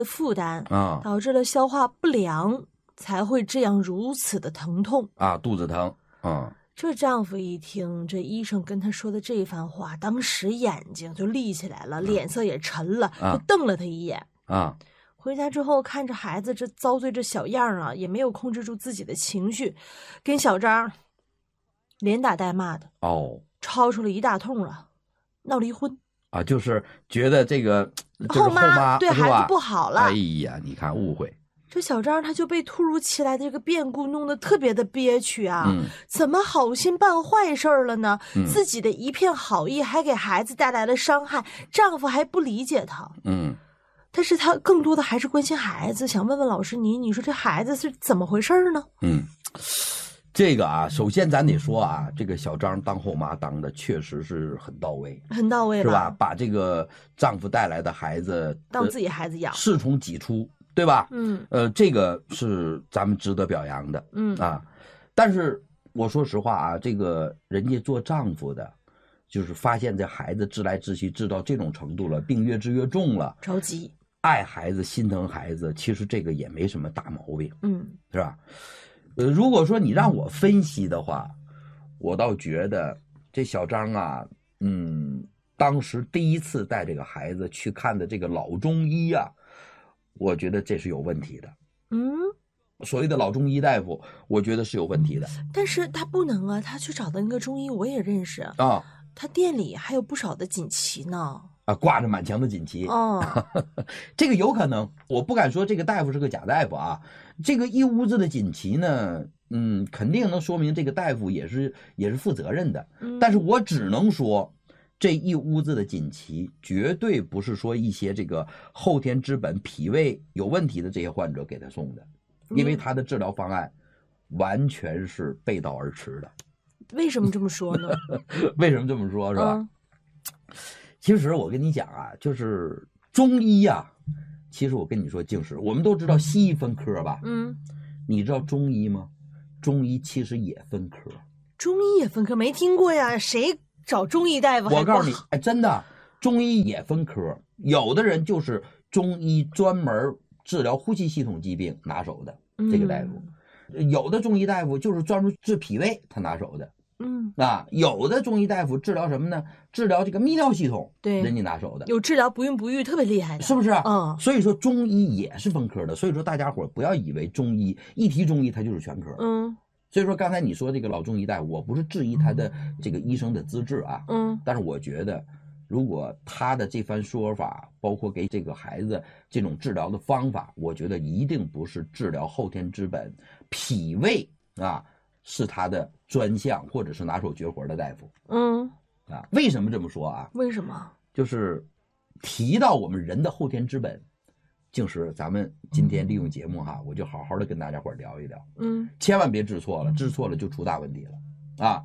负担啊， 导致了消化不良，才会这样如此的疼痛啊，肚子疼。 这丈夫一听这医生跟他说的这番话，当时眼睛就立起来了，脸色也沉了，就瞪了他一眼。回家之后看着孩子这遭罪这小样啊，也没有控制住自己的情绪，跟小张连打带骂的吵出了一大通了，闹离婚啊，就是觉得这个后妈对孩子不好了。 哎呀，你看误会。 这小张他就被突如其来的这个变故弄得特别的憋屈啊！怎么好心办坏事了呢？自己的一片好意还给孩子带来了伤害，丈夫还不理解她。但是他更多的还是关心孩子，想问问老师您，你说这孩子是怎么回事呢？ 这个啊，首先咱得说啊，这个小张当后妈当的确实是很到位， 很到位吧， 是吧？把这个丈夫带来的孩子当自己孩子养， 恃宠己出，对吧？这个是咱们值得表扬的，但是我说实话啊，这个人家做丈夫的，就是发现这孩子治来治去治到这种程度了，病越治越重了， 着急， 爱孩子心疼孩子，其实这个也没什么大毛病，是吧？如果说你让我分析的话，我倒觉得这小张啊，当时第一次带这个孩子去看的这个老中医啊，我觉得这是有问题的。所谓的老中医大夫，我觉得是有问题的。 但是他不能啊，他去找的那个中医我也认识啊， 他店里还有不少的锦旗呢。 挂着满墙的锦旗。这个有可能，我不敢说这个大夫是个假大夫啊。这个一屋子的锦旗呢，肯定能说明这个大夫也是负责任的。但是我只能说，这一屋子的锦旗绝对不是说一些这个后天之本、脾胃有问题的这些患者给他送的，因为他的治疗方案完全是背道而驰的。 为什么这么说呢？ 为什么这么说，是吧？其实我跟你讲啊，就是中医啊，其实我跟你说，净是我们都知道西医分科吧？你知道中医吗？中医其实也分科。 中医也分科？没听过呀，谁找中医大夫？ 我告诉你，真的，中医也分科。有的人就是中医专门治疗呼吸系统疾病拿手的这个大夫，有的中医大夫就是专门治脾胃他拿手的。有的中医大夫治疗什么呢？治疗这个泌尿系统，对，人家拿手的。 有治疗不孕不育特别厉害的， 是不是？所以说中医也是分科的。所以说大家伙不要以为中医一提中医它就是全科。所以说刚才你说这个老中医大夫，我不是质疑他的这个医生的资质啊，但是我觉得，如果他的这番说法，包括给这个孩子这种治疗的方法，我觉得一定不是治疗后天之本，脾胃啊。是他的专项或者是拿手绝活的大夫。为什么这么说啊？ 为什么？ 就是提到我们人的后天之本，就是咱们今天利用节目哈，我就好好的跟大家伙聊一聊。千万别治错了，治错了就出大问题了啊。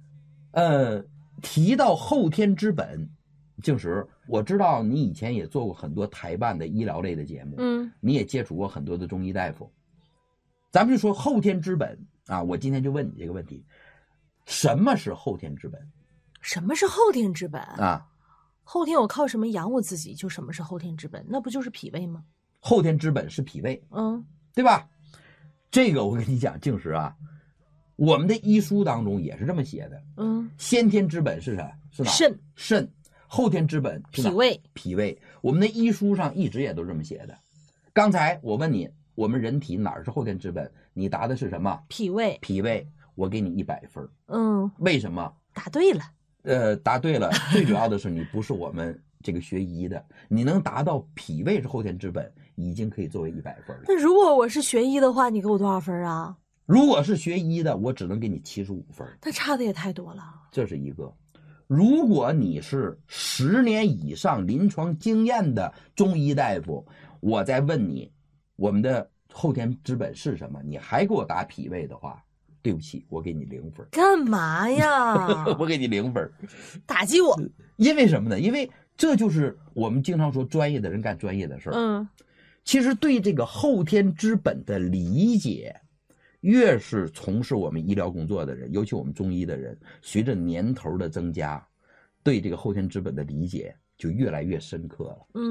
提到后天之本，净石，我知道你以前也做过很多台办的医疗类的节目，你也接触过很多的中医大夫。咱们就说后天之本啊，我今天就问你这个问题：什么是后天之本？ 什么是后天之本啊？ 后天我靠什么养我自己？就什么是后天之本？那不就是脾胃吗？ 后天之本是脾胃，对吧？这个我跟你讲，净石啊，我们的医书当中也是这么写的。先天之本是啥？是哪？肾。后天之本是哪？脾胃。我们的医书上一直也都这么写的。刚才我问你，我们人体哪儿是后天之本？你答的是什么？ 脾胃。 脾胃，我给你100分。为什么？ 答对了。 答对了。最主要的是你不是我们这个学医的，你能达到脾胃是后天之本，已经可以作为100分了。 那如果我是学医的话，你给我多少分啊？ 如果是学医的，我只能给你75分。 那差的也太多了。 这是一个。如果你是10年以上临床经验的中医大夫，我再问你，我们的后天之本是什么？你还给我答脾胃的话，对不起，我给你0分。 干嘛呀？ 我给你0分， 打击我。 因为什么呢？因为这就是我们经常说专业的人干专业的事儿。其实对这个后天之本的理解，越是从事我们医疗工作的人，尤其我们中医的人，随着年头的增加，对这个后天之本的理解就越来越深刻了。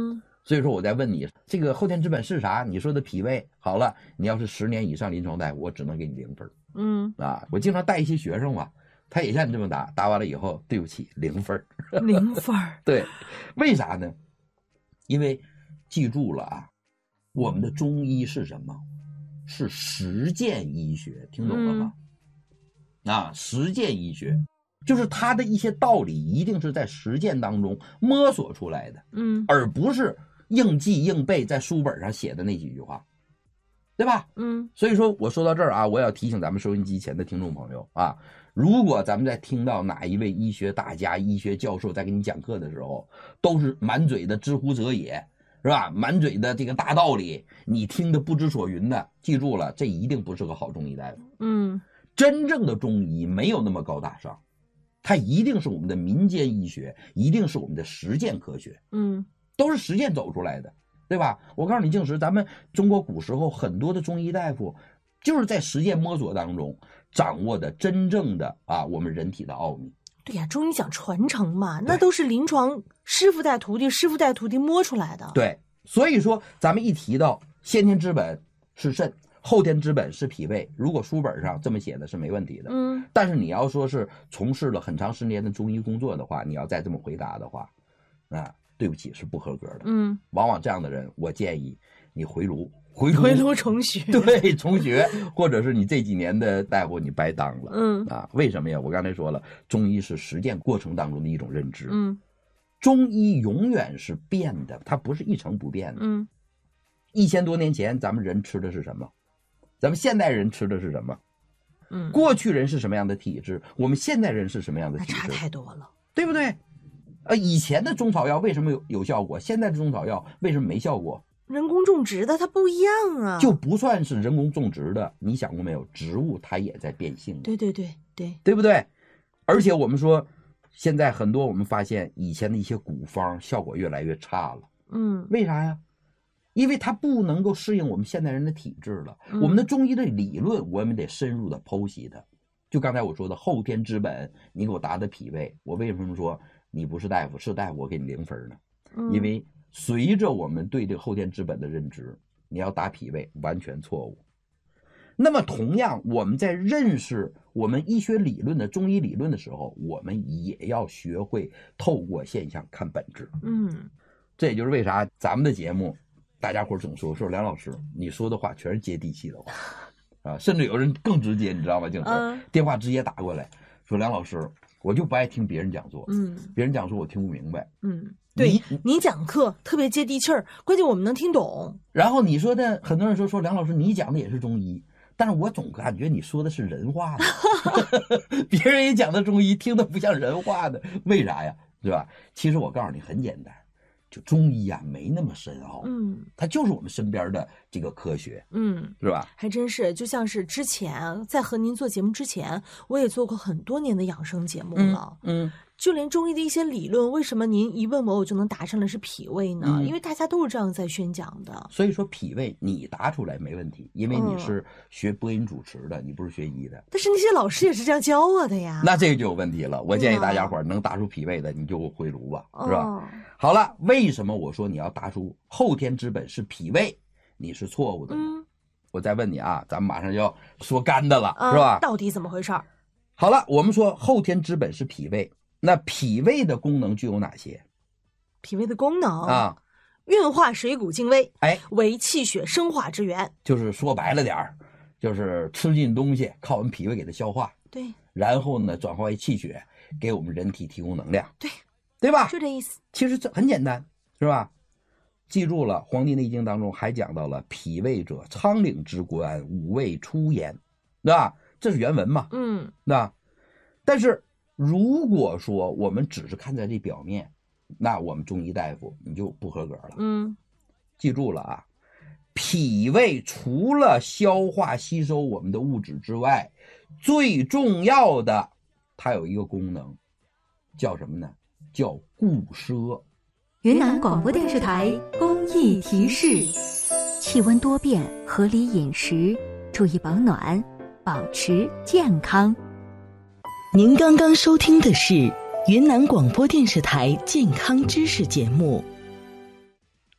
所以说我在问你，这个后天之本是啥？你说的脾胃好了，你要是10年以上临床大夫，我只能给你0分。我经常带一些学生嘛，他也像你这么答，答完了以后，对不起，0分。 0分。 对，为啥呢？因为记住了啊，我们的中医是什么？是实践医学，听懂了吗？实践医学就是它的一些道理一定是在实践当中摸索出来的，而不是硬记硬背在书本上写的那几句话，对吧？所以说我说到这儿啊，我也要提醒咱们收音机前的听众朋友啊，如果咱们在听到哪一位医学大家、医学教授在给你讲课的时候，都是满嘴的知乎者也，是吧？满嘴的这个大道理，你听得不知所云的，记住了，这一定不是个好中医大夫。真正的中医没有那么高大上，它一定是我们的民间医学，一定是我们的实践科学，都是实践走出来的，对吧？我告诉你，静石，咱们中国古时候很多的中医大夫就是在实践摸索当中掌握的真正的我们人体的奥秘。 对呀，中医讲传承嘛，那都是临床师傅带徒弟，师傅带徒弟摸出来的。 对，所以说咱们一提到先天之本是肾，后天之本是脾胃，如果书本上这么写的是没问题的。但是你要说是从事了很长时间的中医工作的话，你要再这么回答的话，对不起，是不合格的。往往这样的人，我建议你回炉重学。 对，重学，或者是你这几年的大夫你白当了。为什么呀？我刚才说了，中医是实践过程当中的一种认知。中医永远是变的，它不是一成不变的。1000多年前咱们人吃的是什么？咱们现代人吃的是什么？过去人是什么样的体质？我们现代人是什么样的体质？ 差太多了， 对不对？以前的中草药为什么有效果？现在的中草药为什么没效果？ 人工种植的它不一样啊。 就不算是人工种植的，你想过没有？植物它也在变性。 对， 对不对？而且我们说，现在很多我们发现以前的一些古方效果越来越差了。为啥呀？因为它不能够适应我们现代人的体质了。我们的中医的理论，我们得深入的剖析它。就刚才我说的后天之本，你给我答的脾胃，我为什么说你不是大夫，是大夫我给你0分呢？因为随着我们对这个后天之本的认知，你要答脾胃完全错误。那么同样，我们在认识我们医学理论的中医理论的时候，我们也要学会透过现象看本质。这也就是为啥咱们的节目大家伙总说梁老师你说的话全是接地气的话甚至有人更直接，你知道吗？就是电话直接打过来说，梁老师我就不爱听别人讲座，别人讲说我听不明白， 对，你讲课特别接地气儿，关键我们能听懂。 然后你说的很多人说梁老师你讲的也是中医，但是我总感觉你说的是人话的别人也讲的中医，听的不像人话的，为啥呀？对吧？其实我告诉你很简单，就中医啊没那么深奥，它就是我们身边的这个科学，是吧？ 还真是，就像是之前在和您做节目之前，我也做过很多年的养生节目了，就连中医的一些理论，为什么您一问我就能答上来是脾胃呢？因为大家都是这样在宣讲的。 所以说脾胃你答出来没问题，因为你是学播音主持的，你不是学医的。 但是那些老师也是这样教我的呀。 那这个就有问题了。我建议大家伙能答出脾胃的，你就回炉吧，是吧？好了，为什么我说你要答出后天之本是脾胃，你是错误的呢？我再问你啊，咱们马上就要说干的了，是吧？ 到底怎么回事？ 好了，我们说后天之本是脾胃。那脾胃的功能具有哪些？ 脾胃的功能运化水谷精微，为气血生化之源。 就是说白了点就是吃进东西靠我们脾胃给它消化， 对， 然后呢转化为气血，给我们人体提供能量， 对吧？ 就这意思。 其实这很简单，是吧？记住了，《黄帝内经》当中还讲到了脾胃者，仓廪之官，五味出焉，对吧？这是原文嘛，对吧？但是如果说我们只是看在这表面，那我们中医大夫你就不合格了。记住了啊，脾胃除了消化吸收我们的物质之外，最重要的它有一个功能，叫什么呢？叫固摄。 云南广播电视台公益提示：气温多变，合理饮食，注意保暖，保持健康。 您刚刚收听的是云南广播电视台健康知识节目。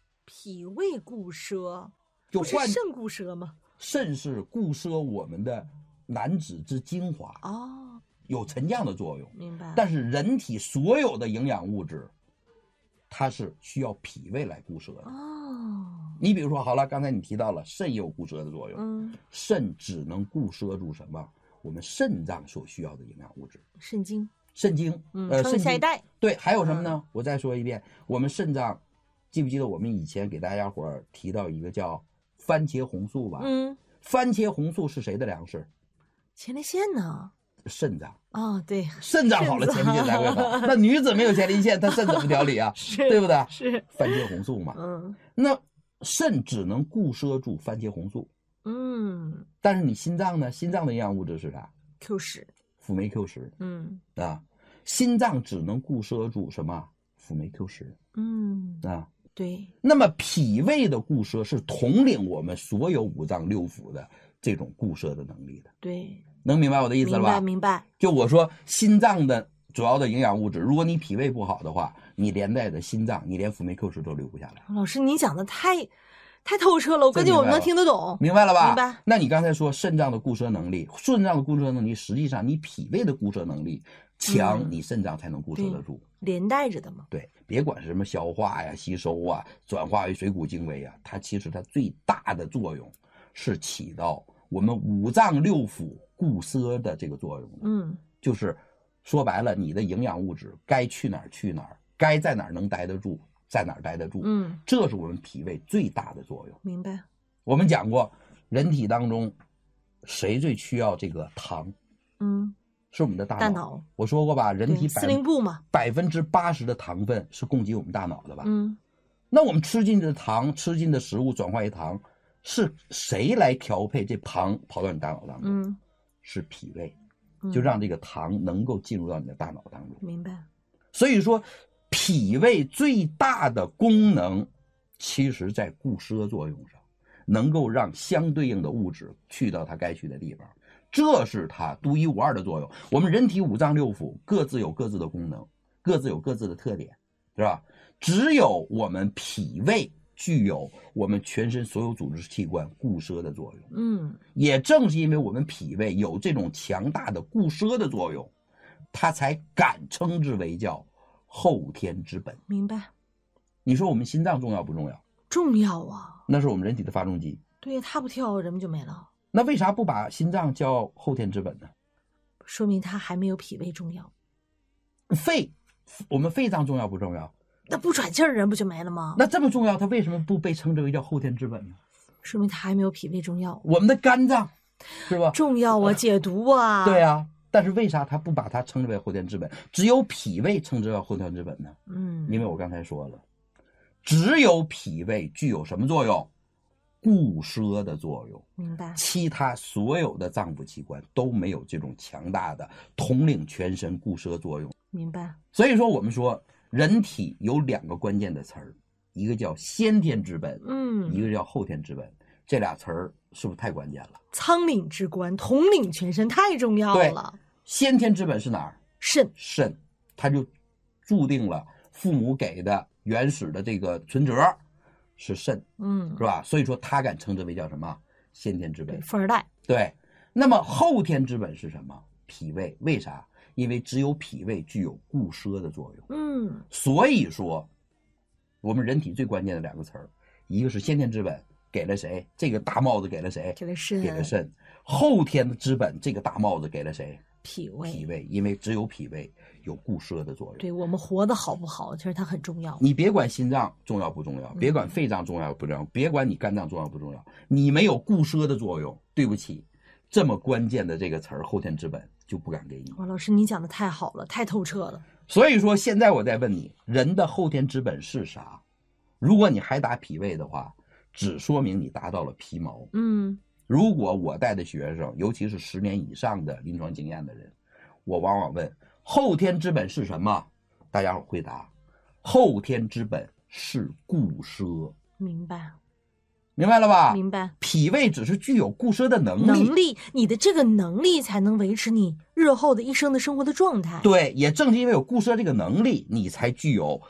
脾胃固摄， 就不是肾固摄吗？ 肾是固摄我们的男子之精华哦， 有沉降的作用。 明白。 但是人体所有的营养物质，它是需要脾胃来固摄的。 哦， 你比如说，好了，刚才你提到了肾也有固摄的作用。肾只能固摄住什么？我们肾脏所需要的营养物质。 肾精。 肾精， 撑下一代。 对，还有什么呢？我再说一遍，我们肾脏，记不记得我们以前给大家伙儿提到一个叫番茄红素吧？番茄红素是谁的粮食？ 前列腺呢？ 肾脏。 哦，对， 肾脏好了，前列腺才会好。那女子没有前列腺，她肾怎么调理啊？对不对？ 是番茄红素嘛。那肾只能固摄住番茄红素。但是你心脏呢？心脏的营养物质是啥 ？Q10。 辅酶 Q10。心脏只能固摄住什么？辅酶 Q10。 对。 那么脾胃的固摄是统领我们所有五脏六腑的这种固摄的能力的。 对。 能明白我的意思了吧？ 明白。 就我说心脏的主要的营养物质，如果你脾胃不好的话，你连带的心脏，你连辅酶 Q10都留不下来。 老师，你讲的太透彻了，我感觉我们能听得懂。 明白了吧？ 明白。 那你刚才说肾脏的固摄能力，肾脏的固摄能力，实际上你脾胃的固摄能力强，你肾脏才能固摄得住。 连带着的嘛。 对，别管是什么消化呀、吸收啊、转化为水谷精微啊，它其实它最大的作用是起到我们五脏六腑固摄的这个作用。就是说白了，你的营养物质该去哪儿去哪儿，该在哪儿能待得住在哪儿待得住。这是我们脾胃最大的作用。 明白。 我们讲过，人体当中谁最需要这个糖？是我们的大脑。我说过吧，人体司令部嘛 ，80%的糖分是供给我们大脑的吧？那我们吃进的糖，吃进的食物转化为糖，是谁来调配这糖跑到你大脑当中？是脾胃，就让这个糖能够进入到你的大脑当中。 明白。 所以说，脾胃最大的功能，其实在固摄作用上，能够让相对应的物质去到它该去的地方。这是它独一无二的作用。我们人体五脏六腑各自有各自的功能，各自有各自的特点，是吧？只有我们脾胃具有我们全身所有组织器官固摄的作用。也正是因为我们脾胃有这种强大的固摄的作用，它才敢称之为叫后天之本。 明白。 你说我们心脏重要不重要？ 重要啊， 那是我们人体的发动机。 对，它不跳，人们就没了。 那为啥不把心脏叫后天之本呢？ 说明它还没有脾胃重要。 我们肺脏重要不重要？ 那不喘气儿人不就没了吗？ 那这么重要，它为什么不被称之为叫后天之本呢？ 说明它还没有脾胃重要。 我们的肝脏是吧？ 重要啊，解毒啊。 对啊，但是为啥它不把它称之为后天之本，只有脾胃称之为后天之本呢？因为我刚才说了，只有脾胃具有什么作用？固摄的作用。 明白。 其他所有的脏腑器官都没有这种强大的统领全身固摄作用。 明白。 所以说我们说人体有2个关键的词儿，一个叫先天之本，一个叫后天之本。这俩词儿是不是太关键了？ 仓廪之官，统领全身，太重要了。 先天之本是哪儿？肾，它就注定了父母给的原始的这个存折是肾，是吧？所以说它敢称之为叫什么？先天之本， 富二代。 对。那么后天之本是什么？脾胃。为啥？因为只有脾胃具有固摄的作用。所以说我们人体最关键的2个词儿，一个是先天之本，给了谁？这个大帽子给了谁？ 给了肾。 给了肾。后天的之本，这个大帽子给了谁？ 脾胃。 脾胃，因为只有脾胃有固摄的作用。 对，我们活得好不好，其实它很重要。 你别管心脏重要不重要，别管肺脏重要不重要，别管你肝脏重要不重要，你没有固摄的作用，对不起，这么关键的这个词儿后天之本就不敢给你。 哇，老师你讲的太好了，太透彻了。 所以说现在我在问你，人的后天之本是啥？如果你还打脾胃的话，只说明你达到了皮毛。如果我带的学生，尤其是10年以上的临床经验的人，我往往问后天之本是什么？大家伙回答，后天之本是固摄。 明白。 明白了吧？ 明白。 脾胃只是具有固摄的能力， 你的这个能力才能维持你日后的一生的生活的状态。 对，也正是因为有固摄这个能力，你才具有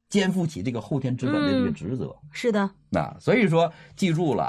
肩负起这个后天之本的这个职责。 是的， 那所以说记住了。